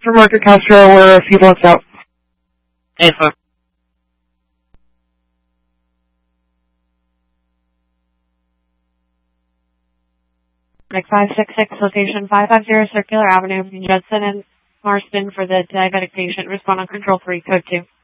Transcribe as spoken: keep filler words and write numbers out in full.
For Market Castro, we're a few blocks out. Hey, sir. Mike five six six, location five five zero Circular Avenue, Judson and Marston for the diabetic patient. Respond on control three, code two.